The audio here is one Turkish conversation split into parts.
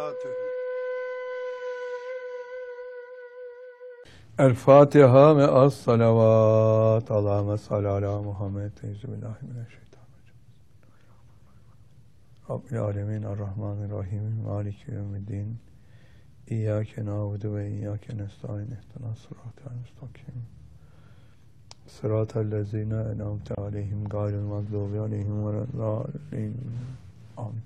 وبركاته. El-Fatiha ve as-salavat. Allahümme salli ala Muhammed. Euzubillahimineşşeytanirracim. Rabbil alemin er-Rahmanir-Rahim. Maliki yevmiddin. İyyâke na'budu ve iyyâke nestaîn. İhdinas sıratal müstakim. Sıratellezîne en'amte aleyhim gayril mağdûbi aleyhim veleddâllîn. Amin.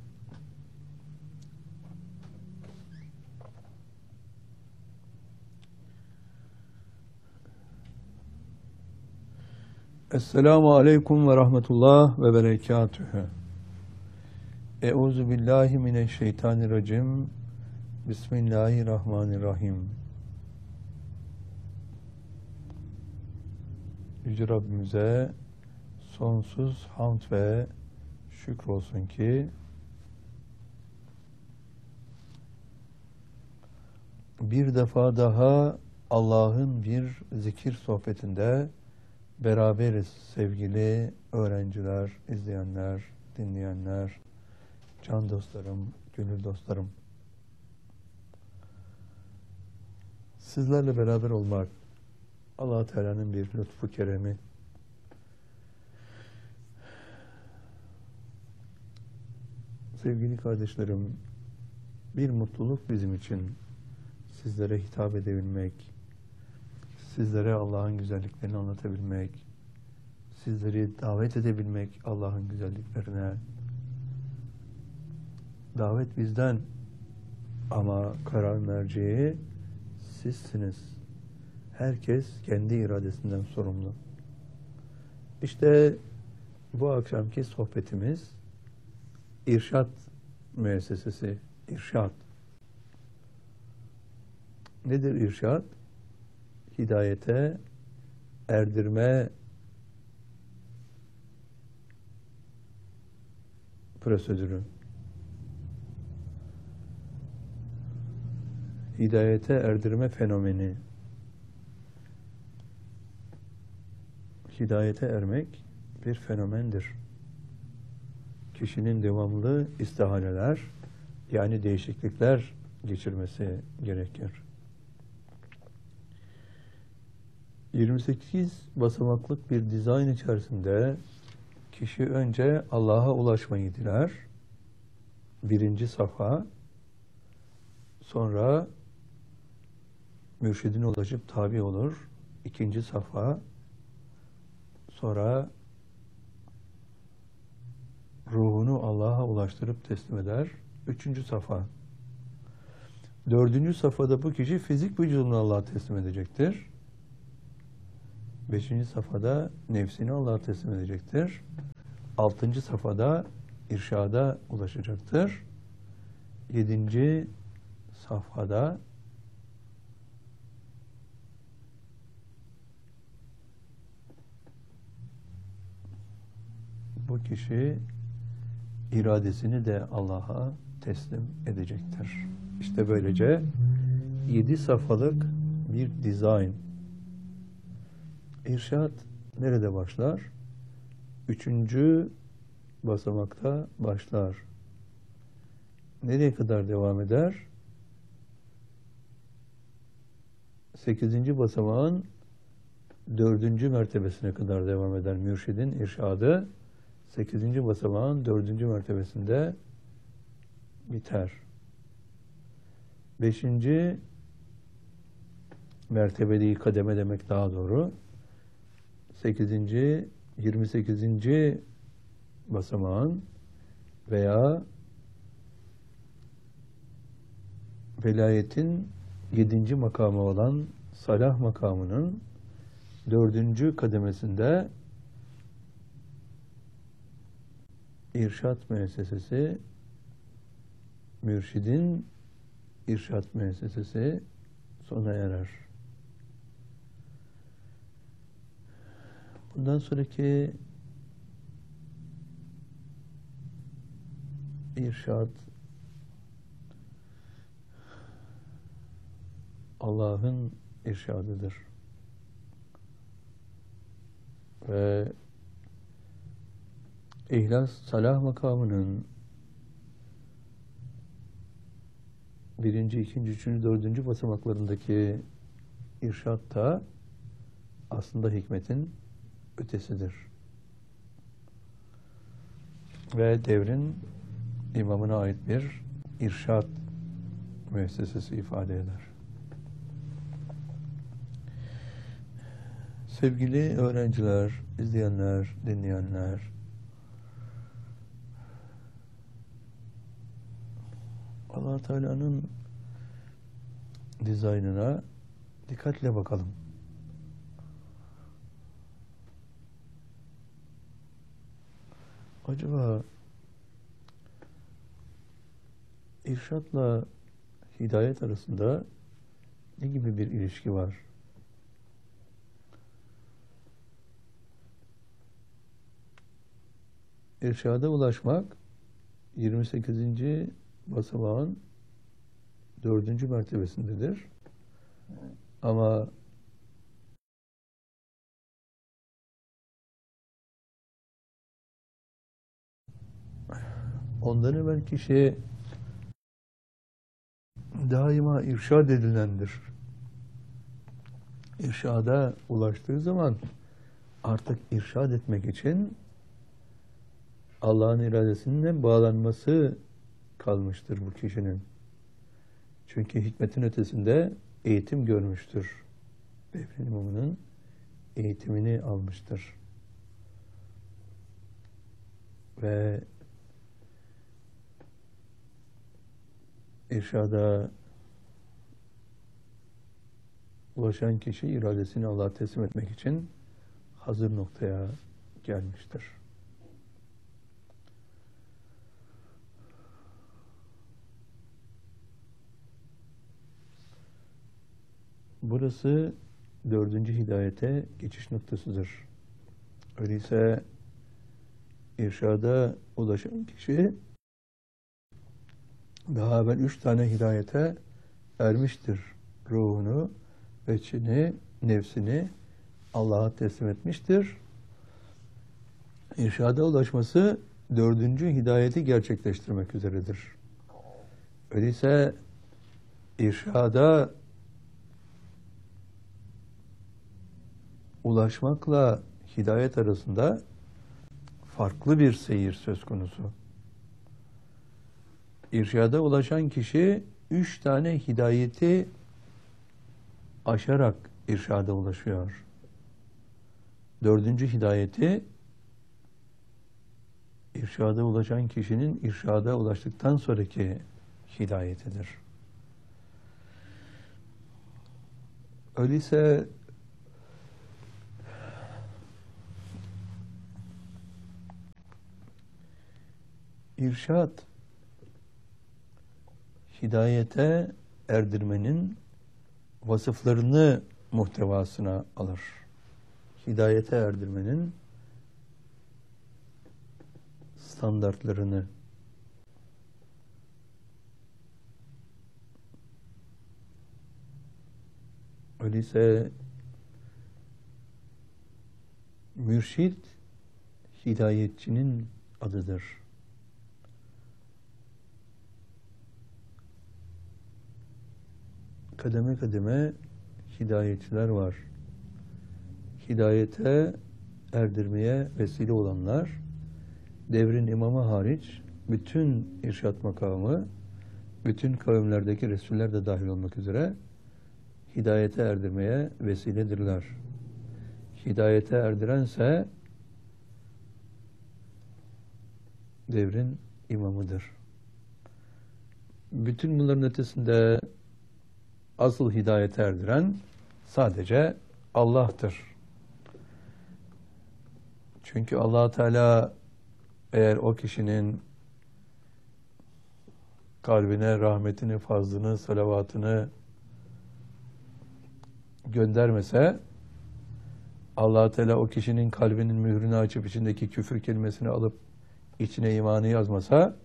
Esselamu aleyküm ve rahmetullah ve berekatühü. Euzu billahi mineşşeytanirracim. Bismillahirrahmanirrahim. Yüce Rabbimize sonsuz hamd ve şükür olsun ki bir defa daha Allah'ın bir zikir sohbetinde beraberiz sevgili öğrenciler, izleyenler, dinleyenler, can dostlarım, gönül dostlarım. Sizlerle beraber olmak Allah-u Teala'nın bir lütfu keremi. Sevgili kardeşlerim, bir mutluluk bizim için sizlere hitap edebilmek, sizlere Allah'ın güzelliklerini anlatabilmek, sizleri davet edebilmek Allah'ın güzelliklerine. Davet bizden ama karar merceği sizsiniz. Herkes kendi iradesinden sorumlu. İşte bu akşamki sohbetimiz İrşad müessesesi. İrşad. Nedir irşad? Hidayete erdirme prosedürü. Hidayete erdirme fenomeni. Hidayete ermek bir fenomendir. Kişinin devamlı istihaleler, yani değişiklikler geçirmesi gerekir. 28 basamaklık bir dizayn içerisinde kişi önce Allah'a ulaşmayı diler. Birinci safha. Sonra mürşidine ulaşıp tabi olur. İkinci safha. Sonra ruhunu Allah'a ulaştırıp teslim eder. Üçüncü safha. Dördüncü safhada bu kişi fizik vücudunu Allah'a teslim edecektir. Beşinci safhada nefsini Allah'a teslim edecektir. Altıncı safhada irşada ulaşacaktır. Yedinci safhada bu kişi iradesini de Allah'a teslim edecektir. İşte böylece 7 safhalık bir dizayn. İrşad nerede başlar? 3. basamakta başlar. Nereye kadar devam eder? 8. basamağın 4. mertebesine kadar devam eder. Mürşidin irşadı 8. basamağın 4. mertebesinde biter. 5. mertebeli kademe demek daha doğru. 8. 28. basamağın veya velayetin 7. makamı olan salah makamının 4. kademesinde irşad müessesesi, mürşidin irşad müessesesi sona erer. Bundan sonraki irşad Allah'ın irşadıdır. Ve İhlas salah makamının birinci, ikinci, üçüncü, dördüncü basamaklarındaki irşad da aslında hikmetin ötesidir. Ve devrin imamına ait bir irşad müessesesi ifade eder. Sevgili öğrenciler, izleyenler, dinleyenler, Allah Teala'nın dizaynına dikkatle bakalım. Acaba irşatla hidayet arasında ne gibi bir ilişki var? İrşada ulaşmak 28. basamağın 4. mertebesindedir. Ama ondan evvel kişi daima irşad edilendir. İrşada ulaştığı zaman artık irşad etmek için Allah'ın iradesine bağlanması kalmıştır bu kişinin. Çünkü hikmetin ötesinde eğitim görmüştür. Devrin imamının eğitimini almıştır. Ve irşada ulaşan kişi iradesini Allah'a teslim etmek için hazır noktaya gelmiştir. Burası 4. hidayete geçiş noktasıdır. Öyleyse irşada ulaşan kişi daha evvel 3 tane hidayete ermiştir. Ruhunu, içini, nefsini Allah'a teslim etmiştir. İrşada ulaşması 4. hidayeti gerçekleştirmek üzeredir. Öyleyse irşada ulaşmakla hidayet arasında farklı bir seyir söz konusu. İrşada ulaşan kişi 3 tane hidayeti aşarak irşada ulaşıyor. 4. hidayeti irşada ulaşan kişinin irşada ulaştıktan sonraki hidayetidir. Öyleyse irşad hidayete erdirmenin vasıflarını muhtevasına alır. Hidayete erdirmenin standartlarını, öyleyse mürşid hidayetçinin adıdır. Kademe kademe hidayetçiler var. Hidayete erdirmeye vesile olanlar, devrin imamı hariç bütün irşat makamı, bütün kavimlerdeki Resuller de dahil olmak üzere hidayete erdirmeye vesiledirler. Hidayete erdirense devrin imamıdır. Bütün bunların ötesinde asıl hidayete erdiren sadece Allah'tır. Çünkü Allah Teala eğer o kişinin kalbine rahmetini, fazlını, salavatını göndermese, Allah Teala o kişinin kalbinin mührünü açıp içindeki küfür kelimesini alıp içine imanı yazmasa,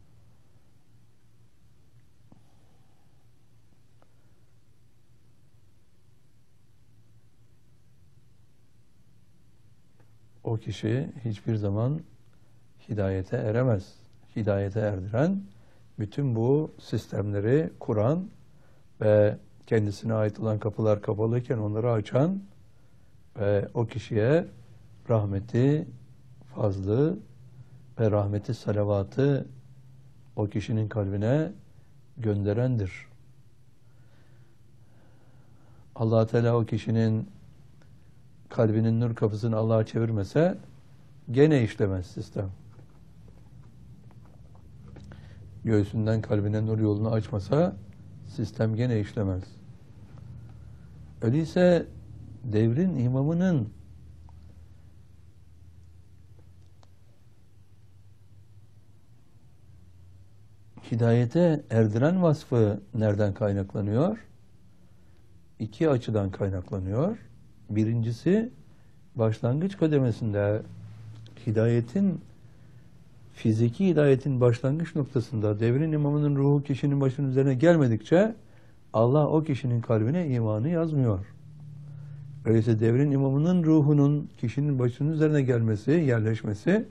o kişi hiçbir zaman hidayete eremez. Hidayete erdiren bütün bu sistemleri kuran ve kendisine ait olan kapılar kapalıyken onları açan ve o kişiye rahmeti, fazlı ve rahmeti salavatı o kişinin kalbine gönderendir. Allah Teala o kişinin kalbinin nur kapısını Allah'a çevirmese gene işlemez sistem. Göğsünden kalbine nur yolunu açmasa sistem gene işlemez. Öyleyse devrin imamının hidayete erdiren vasfı nereden kaynaklanıyor? İki açıdan kaynaklanıyor. Birincisi, başlangıç kademesinde fiziki hidayetin başlangıç noktasında devrin imamının ruhu kişinin başının üzerine gelmedikçe Allah o kişinin kalbine imanı yazmıyor. Öyleyse devrin imamının ruhunun kişinin başının üzerine gelmesi, yerleşmesi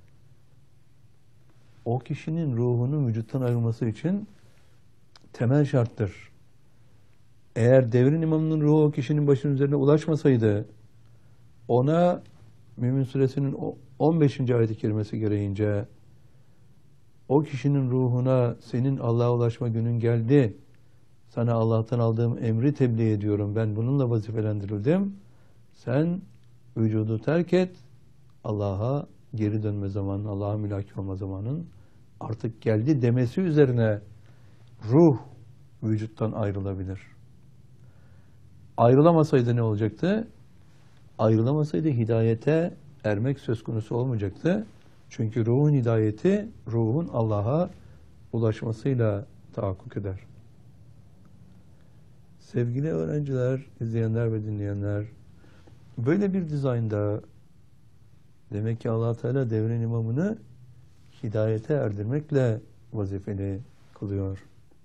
o kişinin ruhunun vücuttan ayrılması için temel şarttır. Eğer devrin imamının ruhu o kişinin başının üzerine ulaşmasaydı, ona Mümin Suresinin 15. ayet-i kerimesi gereğince o kişinin ruhuna senin Allah'a ulaşma günün geldi, sana Allah'tan aldığım emri tebliğ ediyorum, ben bununla vazifelendirildim, sen vücudu terk et, Allah'a geri dönme zamanın, Allah'a mülaki olma zamanın artık geldi demesi üzerine ruh vücuttan ayrılabilir. Ayrılamasaydı ne olacaktı? Ayrılamasaydı hidayete ermek söz konusu olmayacaktı. Çünkü ruhun hidayeti, ruhun Allah'a ulaşmasıyla tahakkuk eder. Sevgili öğrenciler, izleyenler ve dinleyenler, böyle bir dizaynda demek ki Allah Teala devrin imamını hidayete erdirmekle vazifeli kılıyor.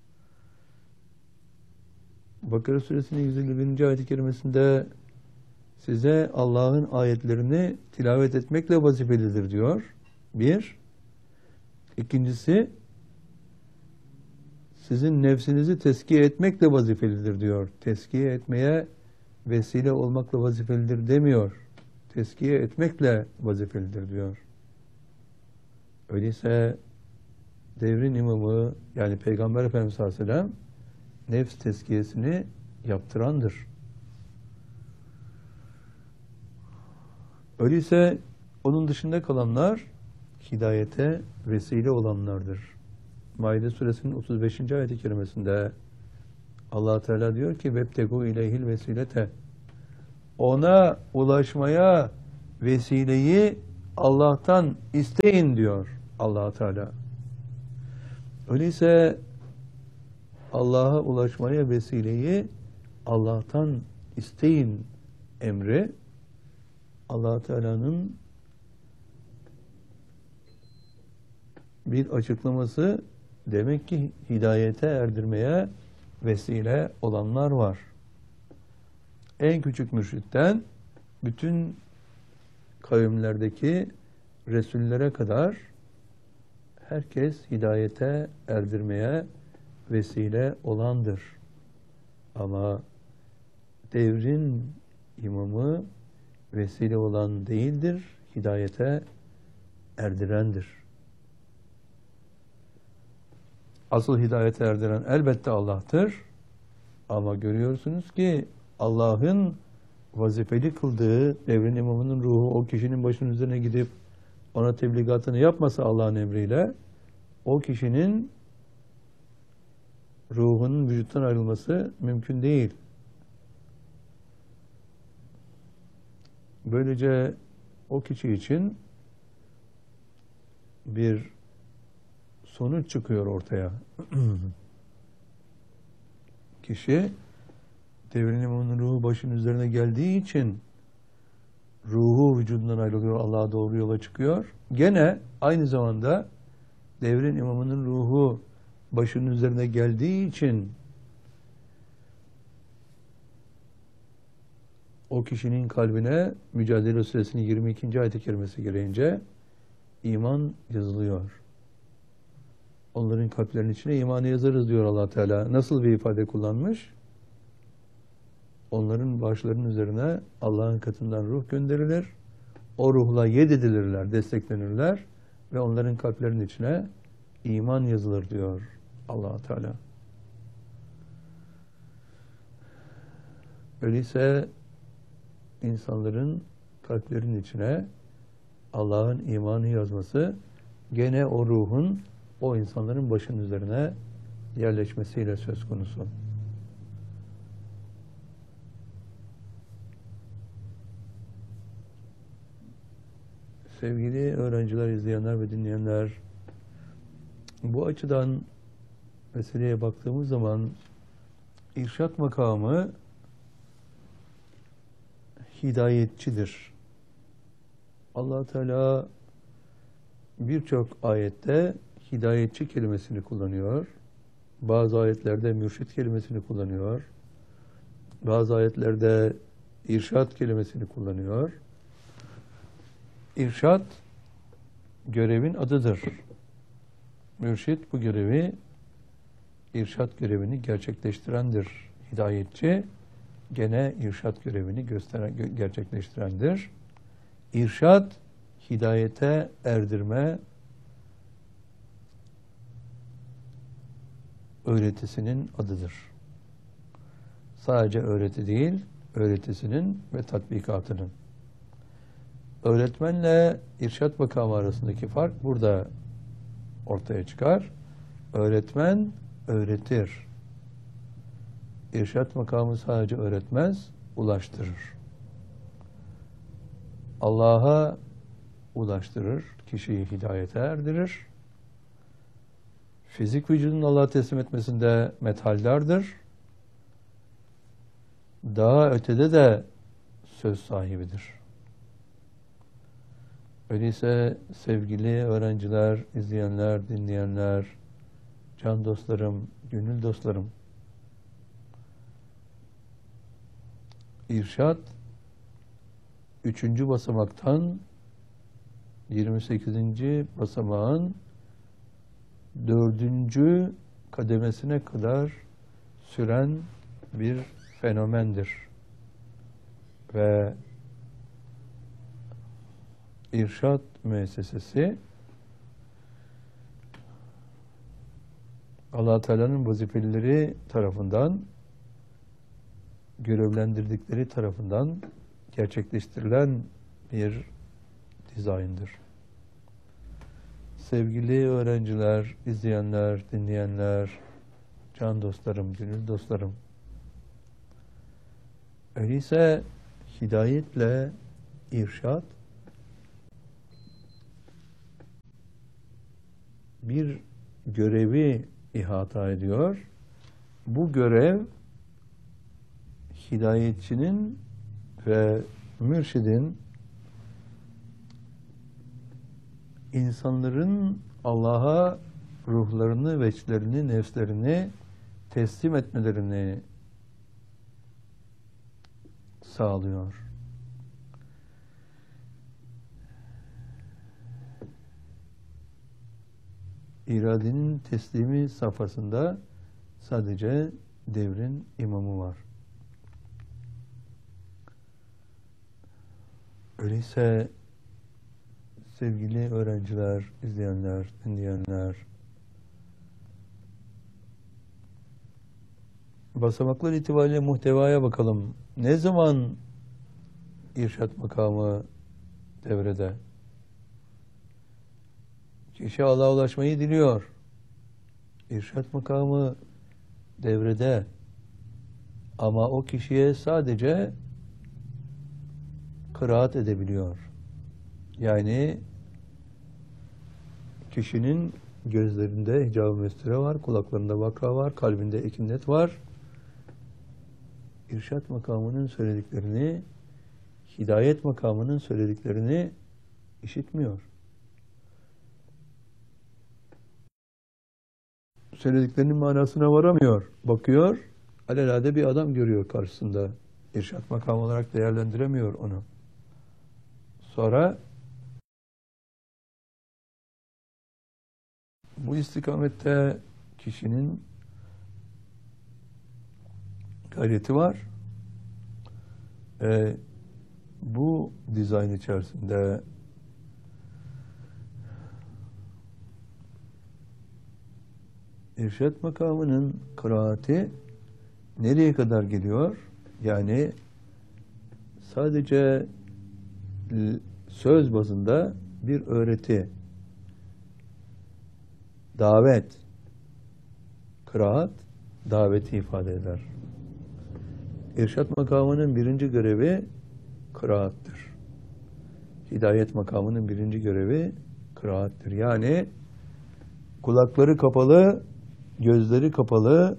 Bakara Suresinin 151. ayet-i kerimesinde size Allah'ın ayetlerini tilavet etmekle vazifelidir diyor. Bir. İkincisi, sizin nefsinizi tezkiye etmekle vazifelidir diyor. Tezkiye etmeye vesile olmakla vazifelidir demiyor. Tezkiye etmekle vazifelidir diyor. Öyleyse devrin imamı yani Peygamber Efendimiz sallallahu aleyhi ve sellem nefs tezkiyesini yaptırandır. Öyleyse onun dışında kalanlar hidayete vesile olanlardır. Maide suresinin 35. ayet-i kerimesinde Allah Teala diyor ki vebtegu ileyhil vesilete, ona ulaşmaya vesileyi Allah'tan isteyin diyor Allah Teala. Öyleyse Allah'a ulaşmaya vesileyi Allah'tan isteyin emri Allah Teala'nın bir açıklaması. Demek ki hidayete erdirmeye vesile olanlar var. En küçük mürşitten bütün kavimlerdeki Resullere kadar herkes hidayete erdirmeye vesile olandır. Ama devrin imamı vesile olan değildir, hidayete erdirendir. Asıl hidayete erdiren elbette Allah'tır. Ama görüyorsunuz ki Allah'ın vazifeli kıldığı devrin imamının ruhu o kişinin başının üzerine gidip ona tebligatını yapmasa Allah'ın emriyle o kişinin ruhunun vücuttan ayrılması mümkün değil. Böylece o kişi için bir sonuç çıkıyor ortaya. Kişi devrin imamının ruhu başının üzerine geldiği için ruhu vücudundan ayrılıyor, Allah'a doğru yola çıkıyor. Gene aynı zamanda devrin imamının ruhu başının üzerine geldiği için o kişinin kalbine Mücadele Suresinin 22. ayet-i kerimesi gereğince iman yazılıyor. Onların kalplerinin içine imanı yazarız diyor Allah Teala. Nasıl bir ifade kullanmış? Onların başlarının üzerine Allah'ın katından ruh gönderilir. O ruhla yededilirler, desteklenirler ve onların kalplerinin içine iman yazılır diyor Allah Teala. Öyleyse insanların kalplerinin içine Allah'ın imanı yazması gene o ruhun o insanların başının üzerine yerleşmesiyle söz konusu. Sevgili öğrenciler, izleyenler ve dinleyenler, bu açıdan meseleye baktığımız zaman irşat makamı hidayetçidir. Allah Teala birçok ayette hidayetçi kelimesini kullanıyor. Bazı ayetlerde mürşit kelimesini kullanıyor. Bazı ayetlerde irşat kelimesini kullanıyor. İrşat görevin adıdır. Mürşit bu görevi, irşat görevini gerçekleştirendir. Hidayetçi gene irşat görevini gerçekleştirendir. İrşat, hidayete erdirme öğretisinin adıdır. Sadece öğreti değil, öğretisinin ve tatbikatının. Öğretmenle irşat makamı arasındaki fark burada ortaya çıkar. Öğretmen öğretir. İrşat makamı sadece öğretmez, ulaştırır. Allah'a ulaştırır, kişiyi hidayete erdirir. Fizik vücudun Allah'a teslim etmesinde methaldardır. Daha ötede de söz sahibidir. Öyleyse sevgili öğrenciler, izleyenler, dinleyenler, can dostlarım, gönül dostlarım, İrşat 3. basamaktan 28. basamağın 4. kademesine kadar süren bir fenomendir. Ve İrşat müessesesi Allah Teala'nın vazifelileri tarafından, görevlendirdikleri tarafından gerçekleştirilen bir dizayndır. Sevgili öğrenciler, izleyenler, dinleyenler, can dostlarım, gönül dostlarım, öyleyse hidayetle irşat bir görevi ihata ediyor. Bu görev hidayetçinin ve mürşidin insanların Allah'a ruhlarını, veçlerini, nefslerini teslim etmelerini sağlıyor. İradenin teslimi safhasında sadece devrin imamı var. Öyleyse sevgili öğrenciler, izleyenler, dinleyenler, basamaklar itibariyle muhtevaya bakalım. Ne zaman irşat makamı devrede? Kişi Allah'a ulaşmayı diliyor. İrşat makamı devrede. Ama o kişiye sadece kıraat edebiliyor. Yani kişinin gözlerinde hicab-ı mesture var, kulaklarında vakra var, kalbinde ekinnet var. İrşat makamının söylediklerini, hidayet makamının söylediklerini işitmiyor. Söylediklerinin manasına varamıyor. Bakıyor, alelade bir adam görüyor karşısında. İrşat makamı olarak değerlendiremiyor onu. Sonra Bu istikamette kişinin gayreti var. Bu dizayn içerisinde irşad makamının kıraati nereye kadar geliyor? Yani sadece söz bazında bir öğreti, davet, kıraat, daveti ifade eder. İrşad makamının birinci görevi kıraattır. Hidayet makamının birinci görevi kıraattır. Yani kulakları kapalı, gözleri kapalı,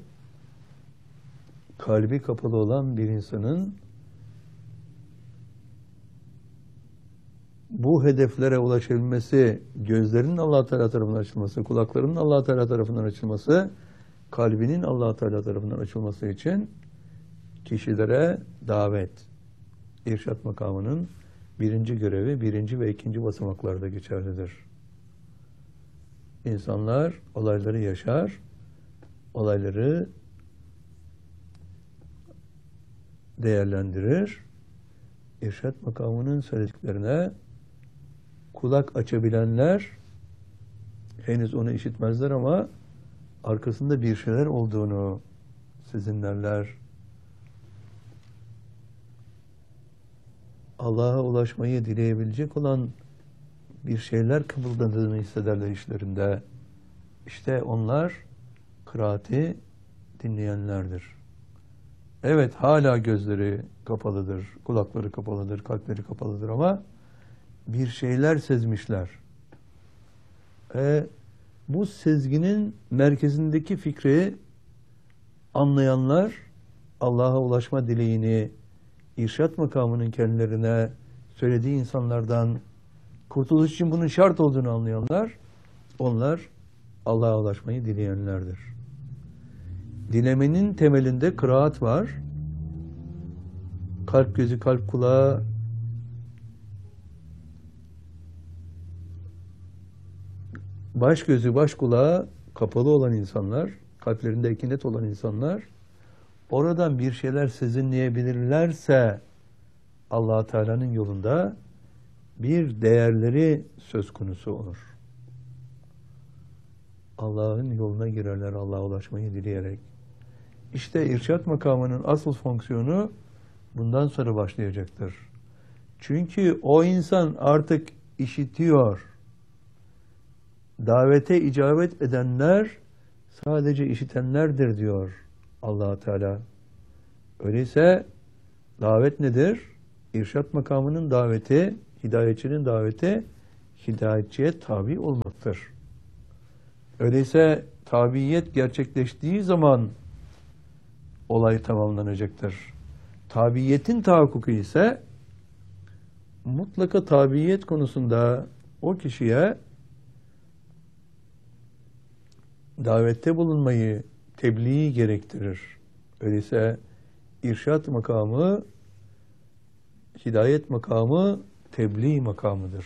kalbi kapalı olan bir insanın bu hedeflere ulaşabilmesi, gözlerinin Allah Teala tarafından açılması, kulaklarının Allah Teala tarafından açılması, kalbinin Allah Teala tarafından açılması için kişilere davet, irşad makamının birinci görevi, birinci ve ikinci basamaklarda geçerlidir. İnsanlar olayları yaşar, olayları değerlendirir, irşad makamının söylediklerine kulak açabilenler henüz onu işitmezler ama arkasında bir şeyler olduğunu sezinlerler. Allah'a ulaşmayı dileyebilecek olan bir şeyler kıvıldadığını hissederler işlerinde. İşte onlar kıraati dinleyenlerdir. Evet, hala gözleri kapalıdır, kulakları kapalıdır, kalpleri kapalıdır ama bir şeyler sezmişler. Bu sezginin merkezindeki fikri anlayanlar Allah'a ulaşma dileğini irşad makamının kendilerine söylediği insanlardan kurtuluş için bunun şart olduğunu anlayanlar, onlar Allah'a ulaşmayı dileyenlerdir. Dilemenin temelinde kıraat var. Kalp gözü kalp kulağı, baş gözü baş kulağı kapalı olan insanlar, kalplerinde ikinet olan insanlar oradan bir şeyler sezinleyebilirlerse Allah Teala'nın yolunda bir değerleri söz konusu olur. Allah'ın yoluna girerler Allah'a ulaşmayı dileyerek. İşte irşad makamının asıl fonksiyonu bundan sonra başlayacaktır. Çünkü o insan artık işitiyor. Davete icabet edenler sadece işitenlerdir diyor Allah Teala. Öyleyse davet nedir? İrşad makamının daveti, hidayetçinin daveti, hidayetçiye tabi olmaktır. Öyleyse tabiyet gerçekleştiği zaman olay tamamlanacaktır. Tabiyetin tahakkuku ise mutlaka tabiyet konusunda o kişiye davette bulunmayı, tebliği gerektirir. Öyleyse irşad makamı, hidayet makamı, tebliğ makamıdır.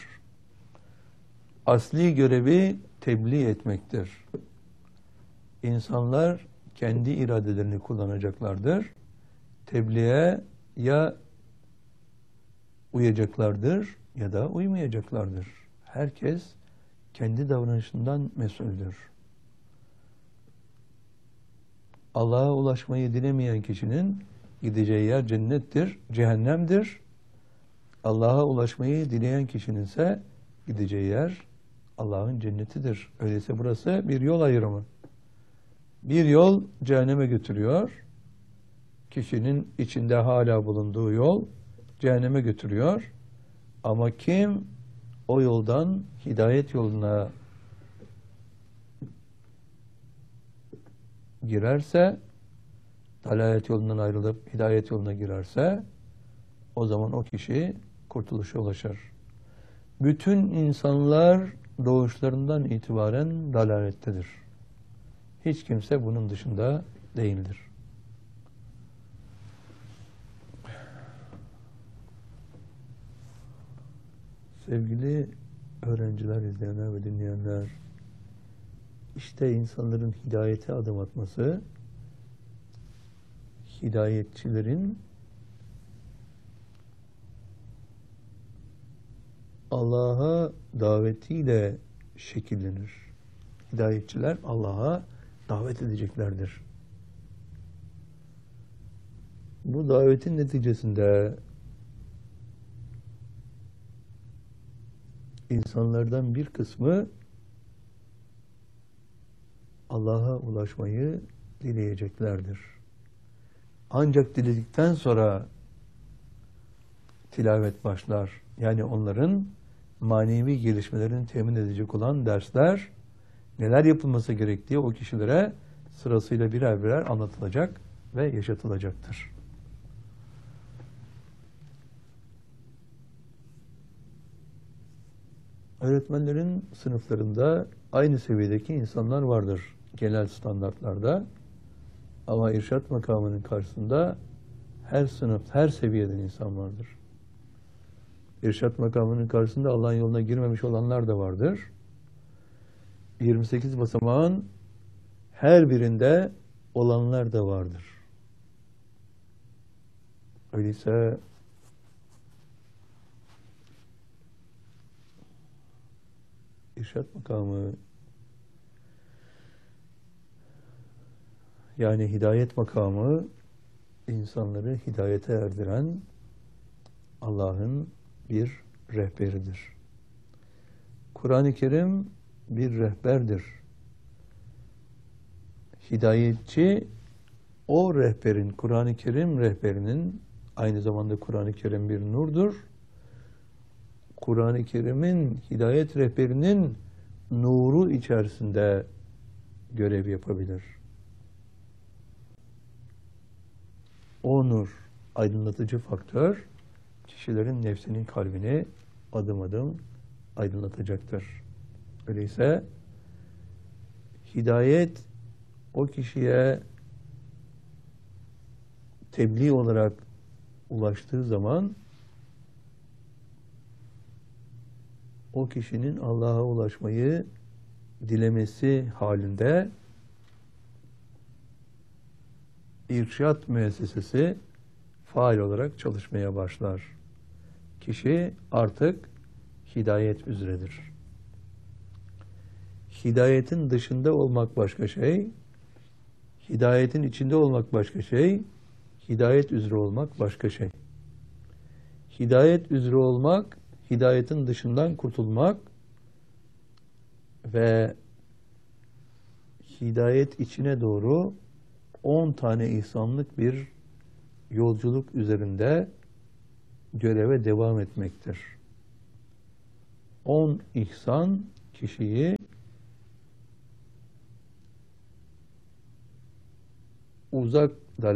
Asli görevi tebliğ etmektir. İnsanlar kendi iradelerini kullanacaklardır. Tebliğe ya uyacaklardır ya da uymayacaklardır. Herkes kendi davranışından mesuldür. Allah'a ulaşmayı dilemeyen kişinin gideceği yer cennettir, cehennemdir. Allah'a ulaşmayı dileyen kişinin ise gideceği yer Allah'ın cennetidir. Öyleyse burası bir yol ayrımı. Bir yol cehenneme götürüyor. Kişinin içinde hala bulunduğu yol cehenneme götürüyor. Ama kim o yoldan hidayet yoluna girerse, dalalet yolundan ayrılıp hidayet yoluna girerse, o zaman o kişi kurtuluşa ulaşır. Bütün insanlar doğuşlarından itibaren dalalettedir. Hiç kimse bunun dışında değildir. Sevgili öğrenciler, izleyenler ve dinleyenler, İşte insanların hidayete adım atması, hidayetçilerin Allah'a davetiyle şekillenir. Hidayetçiler Allah'a davet edeceklerdir. Bu davetin neticesinde insanlardan bir kısmı Allah'a ulaşmayı dileyeceklerdir. Ancak diledikten sonra tilavet başlar. Yani onların manevi gelişmelerini temin edecek olan dersler, neler yapılması gerektiği o kişilere sırasıyla birer birer anlatılacak ve yaşatılacaktır. Öğretmenlerin sınıflarında aynı seviyedeki insanlar vardır genel standartlarda. Ama irşat makamının karşısında her sınıf, her seviyeden insan vardır. İrşat makamının karşısında Allah'ın yoluna girmemiş olanlar da vardır. 28 basamağın her birinde olanlar da vardır. Öyleyse irşat makamı, yani hidayet makamı, insanları hidayete erdiren Allah'ın bir rehberidir. Kur'an-ı Kerim bir rehberdir. Hidayetçi o rehberin, Kur'an-ı Kerim rehberinin, aynı zamanda Kur'an-ı Kerim bir nurdur. Kur'an-ı Kerim'in, hidayet rehberinin nuru içerisinde görev yapabilir. O nur, aydınlatıcı faktör, kişilerin nefsinin kalbini adım adım aydınlatacaktır. Öyleyse hidayet o kişiye tebliğ olarak ulaştığı zaman o kişinin Allah'a ulaşmayı dilemesi halinde irşat müessesesi faal olarak çalışmaya başlar. Kişi artık hidayet üzeredir. Hidayetin dışında olmak başka şey, hidayetin içinde olmak başka şey, hidayet üzere olmak başka şey. Hidayet üzere olmak, hidayetin dışından kurtulmak ve hidayet içine doğru 10 tane ihsanlık bir yolculuk üzerinde göreve devam etmektir. 10 ihsan kişiyi uzak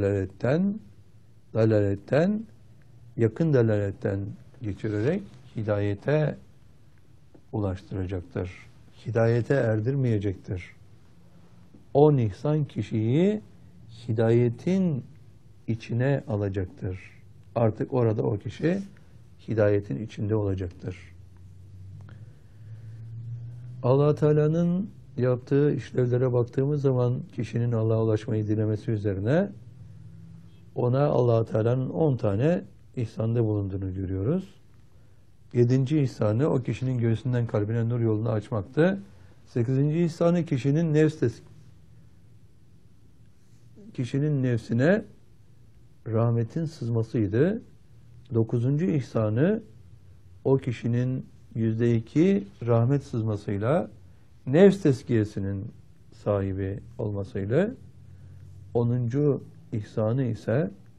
dalaletten, yakın dalaletten geçirerek hidayete ulaştıracaktır. Hidayete erdirmeyecektir. 10 ihsan kişiyi hidayetin içine alacaktır. Artık orada o kişi hidayetin içinde olacaktır. Allah Teala'nın yaptığı işlevlere baktığımız zaman kişinin Allah'a ulaşmayı dilemesi üzerine ona Allah Teala'nın 10 tane ihsanda bulunduğunu görüyoruz. 7. ihsanı o kişinin göğsünden kalbine nur yolunu açmaktı. 8. ihsanı kişinin nefsine rahmetin sızmasıydı. 9. ihsanı o kişinin %2 rahmet sızmasıyla nefs tezkiyesinin sahibi olmasıyla, 10. ihsanı ise